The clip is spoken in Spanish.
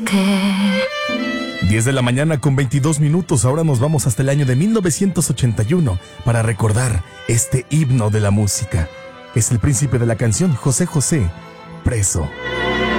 10 de la mañana con 22 minutos. Ahora nos vamos hasta el año de 1981 para recordar este himno de la música. Es el príncipe de la canción, José José, Preso.